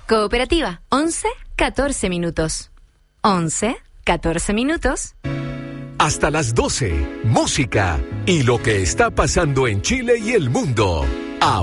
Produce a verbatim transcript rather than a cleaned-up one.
Cooperativa, once, catorce minutos. once, catorce minutos. Hasta las doce, música y lo que está pasando en Chile y el mundo.